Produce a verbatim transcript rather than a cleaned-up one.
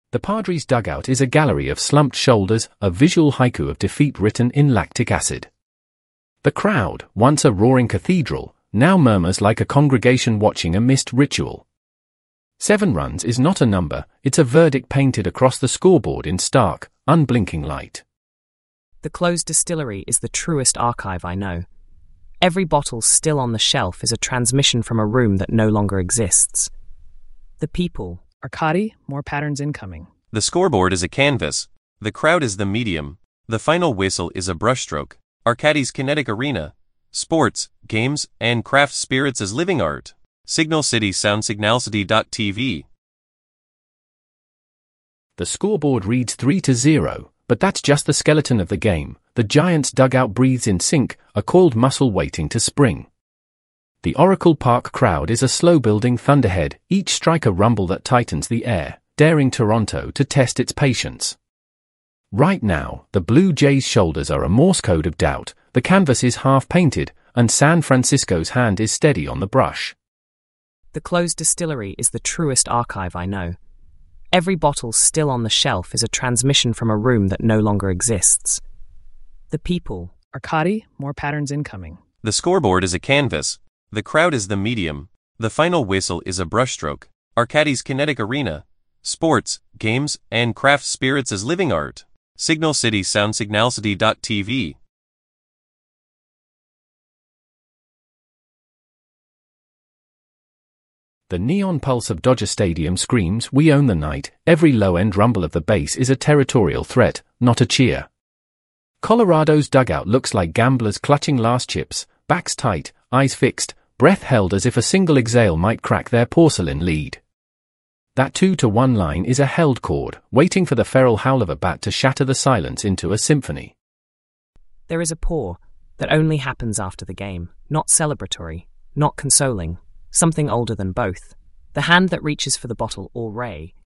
The Padres' dugout is a gallery of slumped shoulders, a visual haiku of defeat written in lactic acid. The crowd, once a roaring cathedral, now murmurs like a congregation watching a missed ritual. Seven runs is not a number, it's a verdict painted across the scoreboard in stark, unblinking light. The closed distillery is the truest archive I know. Every bottle still on the shelf is a transmission from a room that no longer exists. The people. Arcadi, more patterns incoming. The scoreboard is a canvas. The crowd is the medium. The final whistle is a brushstroke. Arcadi's kinetic arena. Sports, games, and craft spirits as living art. Signal City Sound Signalcity dot T V. The scoreboard reads three to zero, but that's just the skeleton of the game. The Giants' dugout breathes in sync, a coiled muscle waiting to spring. The Oracle Park crowd is a slow-building thunderhead, each strike a rumble that tightens the air, daring Toronto to test its patience. Right now, the Blue Jays' shoulders are a Morse code of doubt, the canvas is half-painted, and San Francisco's hand is steady on the brush. The closed distillery is the truest archive I know. Every bottle still on the shelf is a transmission from a room that no longer exists. The people. Arcadi, more patterns incoming. The scoreboard is a canvas. The crowd is the medium. The final whistle is a brushstroke. Arcadi's kinetic arena. Sports, games, and craft spirits as living art. Signal City Sound Signalcity dot T V. The neon pulse of Dodger Stadium screams, "We own the night." Every low-end rumble of the bass is a territorial threat, not a cheer. Colorado's dugout looks like gamblers clutching last chips, backs tight, eyes fixed, breath held as if a single exhale might crack their porcelain lead. That two to one line is a held chord, waiting for the feral howl of a bat to shatter the silence into a symphony. There is a pour that only happens after the game, not celebratory, not consoling, something older than both. The hand that reaches for the bottle or ray